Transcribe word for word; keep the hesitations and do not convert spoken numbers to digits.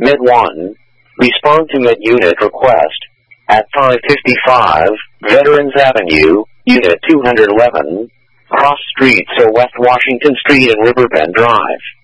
Mid one. Respond to mid-unit request at five fifty-five Veterans Avenue, Unit two eleven, cross streets or West Washington Street and Riverbend Drive.